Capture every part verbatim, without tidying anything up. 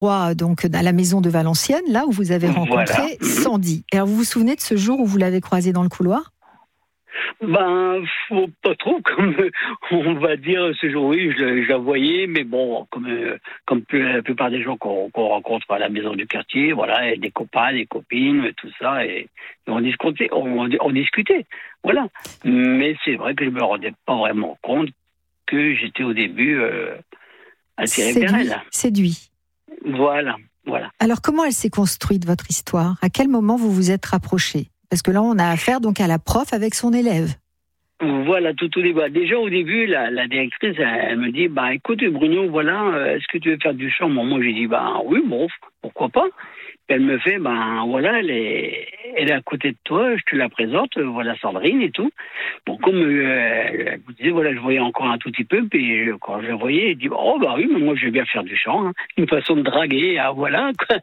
donc à la maison de Valenciennes, là où vous avez rencontré voilà. Sandy. Alors vous vous souvenez de ce jour où vous l'avez croisée dans le couloir ? Ben, faut pas trop, comme on va dire ce jour, oui, je, je la voyais, mais bon, comme, euh, comme la plupart des gens qu'on, qu'on rencontre à la maison du quartier, voilà, et des copains, des copines, tout ça, et, et on discutait, on, on discutait, voilà. Mais c'est vrai que je me rendais pas vraiment compte que j'étais au début euh, attiré vers elle. Séduit. Voilà, voilà. Alors comment elle s'est construite, votre histoire ? À quel moment vous vous êtes rapprochés ? Parce que là, on a affaire donc à la prof avec son élève. Voilà, tout au début. Déjà, au début, la, la directrice, elle, elle me dit, bah, écoute, Bruno, voilà, euh, est-ce que tu veux faire du chant ? Bon, moi, j'ai dit, bah, oui, bon, pourquoi pas. Et elle me fait, ben, voilà, elle est, elle est à côté de toi, je te la présente, voilà, Sandrine et tout. Bon, comme euh, elle me disait, voilà, je voyais encore un tout petit peu, puis quand je la voyais, elle dit, oh, bah oui, mais moi, je vais bien faire du chant, hein. Une façon de draguer, ah, voilà, quoi.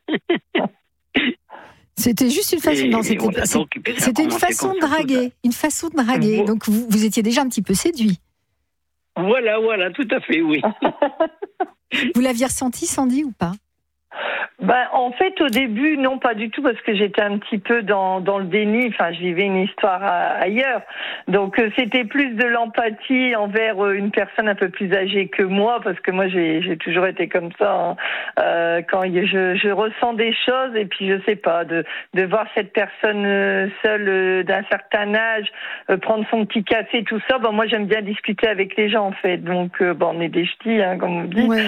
C'était juste une façon, et, non, c'était, voilà, donc, c'était une façon de draguer, une façon de draguer. Donc vous, vous étiez déjà un petit peu séduit. Voilà, voilà, tout à fait, oui. Vous l'aviez ressenti, Sandy, ou pas ? Ben, en fait, au début, non, pas du tout, parce que j'étais un petit peu dans, dans le déni. Enfin, je vivais une histoire à, ailleurs. Donc, euh, c'était plus de l'empathie envers euh, une personne un peu plus âgée que moi, parce que moi, j'ai, j'ai toujours été comme ça. Hein. Euh, quand je, je ressens des choses, et puis je sais pas, de, de voir cette personne euh, seule euh, d'un certain âge, euh, prendre son petit café, tout ça. Ben, moi, j'aime bien discuter avec les gens, en fait. Donc, euh, bon, on est des ch'tis, hein, comme on dit. Ouais.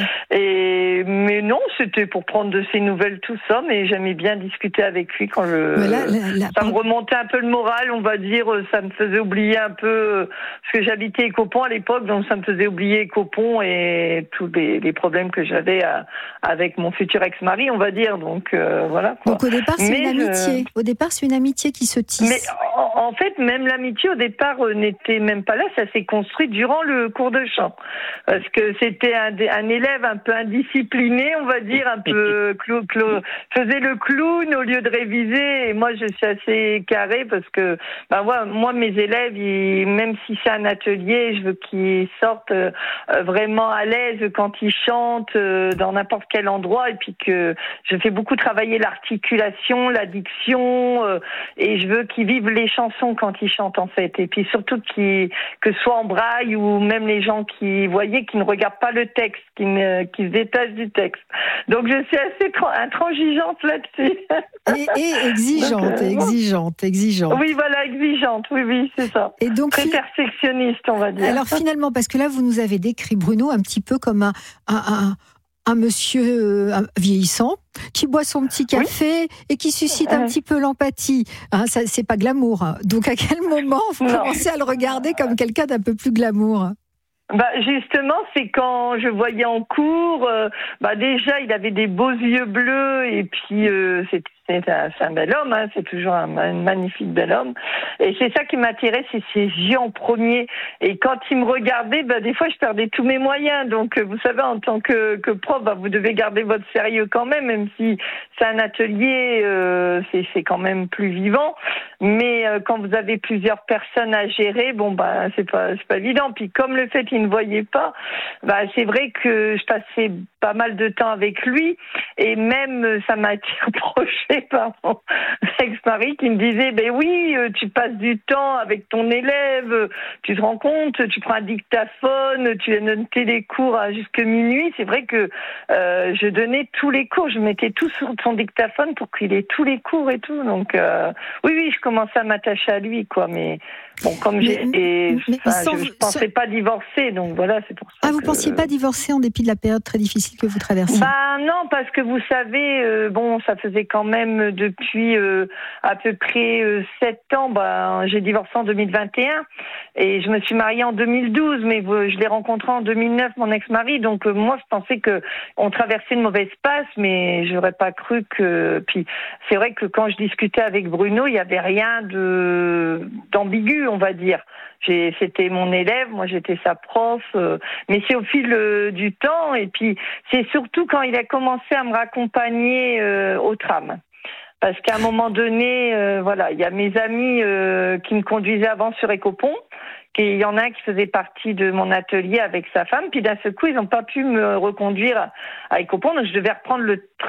Et mais non, c'était pour prendre de ses nouvelles, tout ça, mais j'aimais bien discuter avec lui quand je... Là, là, là, ça me remontait un peu le moral, on va dire, ça me faisait oublier un peu, parce que j'habitais Écopont à l'époque, donc ça me faisait oublier Écopont et tous les, les problèmes que j'avais à, avec mon futur ex-mari, on va dire, donc euh, voilà. Quoi. Donc au départ, c'est mais une amitié, je... au départ, c'est une amitié qui se tisse. Mais en, en fait, même l'amitié, au départ, euh, n'était même pas là, ça s'est construit durant le cours de chant, parce que c'était un, un élève un peu indiscipliné, on va dire, un peu... Clou, clou, faisait le clown au lieu de réviser, et moi je suis assez carré parce que ben moi, moi mes élèves ils, même si c'est un atelier, je veux qu'ils sortent euh, vraiment à l'aise quand ils chantent euh, dans n'importe quel endroit, et puis que je fais beaucoup travailler l'articulation, la diction, euh, et je veux qu'ils vivent les chansons quand ils chantent en fait, et puis surtout qu'ils, que ce soit en braille ou même les gens qui voyaient qui ne regardent pas le texte, qui, ne, qui se détachent du texte. Donc je suis assez intransigeante là-dessus. Et, et exigeante, donc, euh, exigeante, exigeante. Oui, voilà, exigeante, oui, oui, c'est ça. Et donc, très perfectionniste, on va dire. Alors finalement, parce que là, vous nous avez décrit Bruno un petit peu comme un, un, un, un monsieur un vieillissant qui boit son petit café oui. et qui suscite un euh... petit peu l'empathie. Hein, ça, c'est pas glamour. Donc à quel moment vous non. commencez à le regarder comme quelqu'un d'un peu plus glamour ? Bah justement, c'est quand je voyais en cours, euh, bah déjà il avait des beaux yeux bleus et puis euh, c'est, c'est, un, c'est un bel homme, hein, c'est toujours un, un magnifique bel homme. Et c'est ça qui m'attirait, c'est ses yeux en premier. Et quand il me regardait, bah des fois je perdais tous mes moyens. Donc vous savez, en tant que, que prof, bah, vous devez garder votre sérieux quand même, même si c'est un atelier, euh, c'est, c'est quand même plus vivant. Mais euh, quand vous avez plusieurs personnes à gérer, bon bah c'est pas c'est pas évident. Puis comme le fait qu'il ne voyait pas, bah c'est vrai que je passais pas mal de temps avec lui et même ça m'a été reproché par mon ex-mari qui me disait ben oui tu passes du temps avec ton élève, tu te rends compte, tu prends un dictaphone, tu as noté les cours jusqu'à minuit. C'est vrai que euh, je donnais tous les cours, je mettais tout sur son dictaphone pour qu'il ait tous les cours et tout. Donc euh, oui oui je commençais à m'attacher à lui quoi, mais bon comme j'ai et, mais, enfin, sans, je, je pensais sans... pas divorcer. Donc voilà, c'est pour ça. Ah, vous que... pensiez pas divorcer en dépit de la période très difficile que vous traversez ? Bah non, parce que vous savez, euh, bon, ça faisait quand même depuis euh, à peu près euh, sept ans. Bah, j'ai divorcé en deux mille vingt et un et je me suis mariée en deux mille douze, mais euh, je l'ai rencontré en deux mille neuf, mon ex-mari. Donc euh, moi, je pensais que on traversait une mauvaise passe, mais j'aurais pas cru que. Puis c'est vrai que quand je discutais avec Bruno, il y avait rien de d'ambigu, on va dire. J'ai, c'était mon élève, moi j'étais sa prof, euh, mais c'est au fil euh, du temps et puis c'est surtout quand il a commencé à me raccompagner euh, au tram. Parce qu'à un moment donné, euh, voilà, il y a mes amis euh, qui me conduisaient avant sur Écopont, qu'il y en a un qui faisait partie de mon atelier avec sa femme. Puis d'un seul coup, ils n'ont pas pu me reconduire à Écopont, donc je devais reprendre le train